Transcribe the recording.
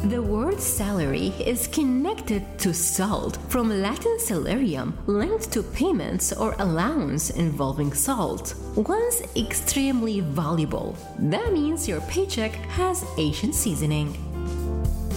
The word salary is connected to salt from Latin salarium, linked to payments or allowance involving salt. Once extremely valuable, that means your paycheck has Asian seasoning.